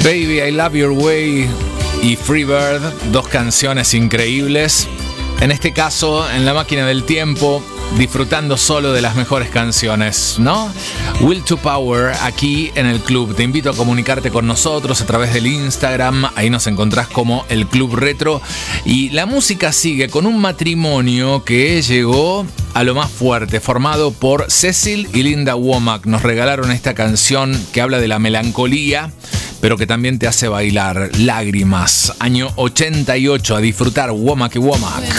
Baby, I Love Your Way y Freebird, dos canciones increíbles. En este caso, en la máquina del tiempo, disfrutando solo de las mejores canciones, ¿no? Will to Power, aquí en el club. Te invito a comunicarte con nosotros a través del Instagram. Ahí nos encontrás como el Club Retro. Y la música sigue con un matrimonio que llegó a lo más fuerte, formado por Cecil y Linda Womack. Nos regalaron esta canción que habla de la melancolía, pero que también te hace bailar. Lágrimas, año 88, a disfrutar Womack y Womack.